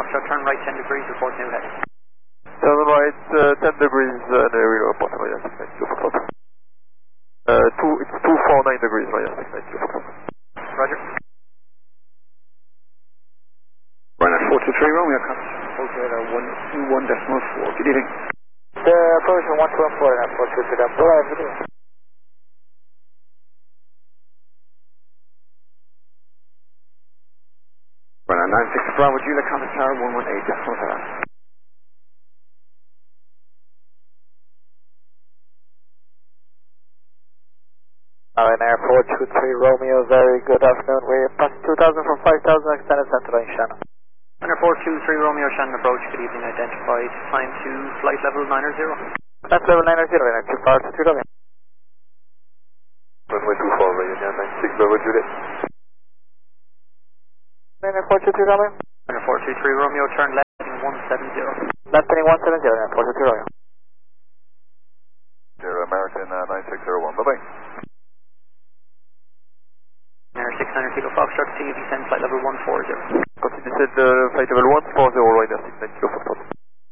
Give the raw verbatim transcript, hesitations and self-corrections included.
Foxtrot, turn right ten degrees, report new heading. Turn right uh, ten degrees, uh, and we will report Maya six nine zero Foxtrot. Uh, two, it's two four nine degrees, Maya six nine zero Foxtrot. Roger. Runner four two three Romeo, contact radar one two one decimal four, good evening. The approach from one two one four, and four two three Delta, good evening. Runner nine six Bravo, Julia, contact tower one one eight decimal seven. Ryanair four two three Romeo, very good afternoon. We're passing two thousand from five thousand, extended center line Shannon. Ryanair four two three Romeo, Shannon approach, good evening, identified, climb to flight level niner zero. That's level niner zero, Ryanair two four two three Romeo. Runway two four, Ryanair nine six Bravo, Juliet. Ryanair four two three Romeo. Ryanair four two three Romeo, turn left heading one seven zero. Left heading one seven zero, Ryanair four two three Romeo. Zero American uh, nine six zero one, bye-bye. Ryanair six nine Kilo Foxtrot, continue descend flight level one four zero. Continue descend uh, flight level one four zero, Ryanair six nine Kilo Foxtrot.